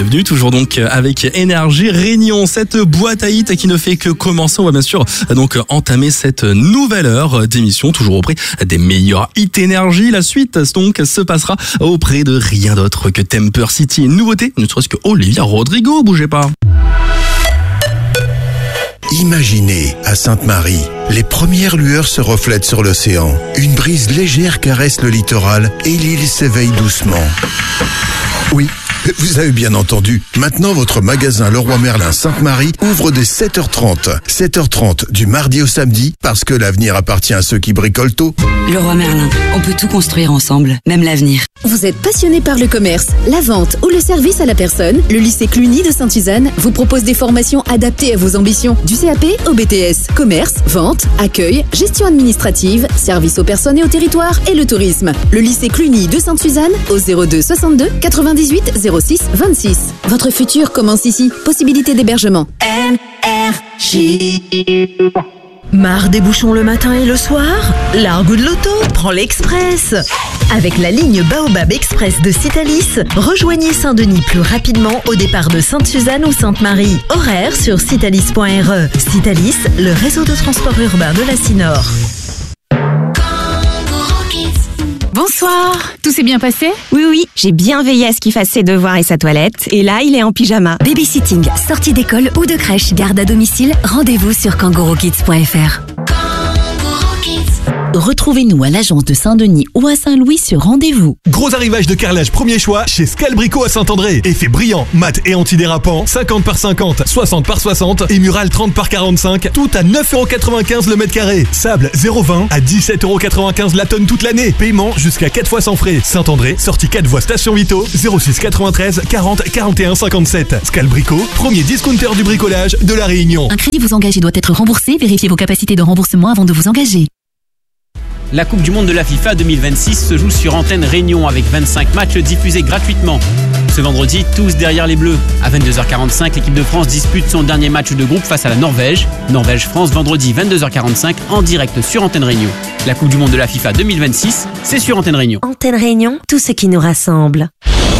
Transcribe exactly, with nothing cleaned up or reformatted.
bienvenue, toujours donc avec Énergie Réunion, cette boîte à hits qui ne fait que commencer. On va bien sûr donc entamer cette nouvelle heure d'émission, toujours auprès des meilleurs hits énergie. La suite donc se passera auprès de rien d'autre que Temper City. Une nouveauté, ne serait-ce que Olivia Rodrigo, bougez pas. Imaginez, à Sainte-Marie, les premières lueurs se reflètent sur l'océan. Une brise légère caresse le littoral et l'île s'éveille doucement. Oui, vous avez bien entendu. Maintenant, votre magasin Leroy Merlin Sainte-Marie ouvre dès sept heures trente. sept heures trente du mardi au samedi, parce que l'avenir appartient à ceux qui bricolent tôt. Leroy Merlin, on peut tout construire ensemble, même l'avenir. Vous êtes passionné par le commerce, la vente ou le service à la personne? Le lycée Cluny de Sainte-Suzanne vous propose des formations adaptées à vos ambitions. Du C A P au B T S, commerce, vente, accueil, gestion administrative, service aux personnes et au territoire et le tourisme. Le lycée Cluny de Sainte-Suzanne au zéro deux soixante-deux quatre-vingt-dix-huit zéro six vingt-six. Votre futur commence ici. Possibilité d'hébergement. N R J. Marre des bouchons le matin et le soir? L'argot de l'auto prend l'Express. Avec la ligne Baobab Express de Citalis, rejoignez Saint-Denis plus rapidement au départ de Sainte-Suzanne ou Sainte-Marie. Horaire sur citalis point r e. Citalis, le réseau de transport urbain de la Cinor. Bonsoir, tout s'est bien passé? Oui, oui, j'ai bien veillé à ce qu'il fasse ses devoirs et sa toilette. Et là, il est en pyjama. Babysitting, sortie d'école ou de crèche, garde à domicile, rendez-vous sur kangourou kids point f r. Retrouvez-nous à l'agence de Saint-Denis ou à Saint-Louis sur rendez-vous. Gros arrivage de carrelage premier choix chez Scalbrico à Saint-André. Effet brillant, mat et antidérapant, cinquante par cinquante, soixante par soixante et mural trente par quarante-cinq, tout à neuf euros quatre-vingt-quinze le mètre carré. Sable zéro vingt à dix-sept euros quatre-vingt-quinze la tonne toute l'année. Paiement jusqu'à quatre fois sans frais. Saint-André, sortie quatre voies Station Vito, zéro six quatre-vingt-treize quarante quarante et un cinquante-sept. Scalbrico, premier discounter du bricolage de La Réunion. Un crédit vous engage et doit être remboursé. Vérifiez vos capacités de remboursement avant de vous engager. La Coupe du Monde de la FIFA deux mille vingt-six se joue sur Antenne Réunion avec vingt-cinq matchs diffusés gratuitement. Ce vendredi, tous derrière les Bleus. À vingt-deux heures quarante-cinq, l'équipe de France dispute son dernier match de groupe face à la Norvège. Norvège-France, vendredi vingt-deux heures quarante-cinq, en direct sur Antenne Réunion. La Coupe du Monde de la FIFA deux mille vingt-six, c'est sur Antenne Réunion. Antenne Réunion, tout ce qui nous rassemble.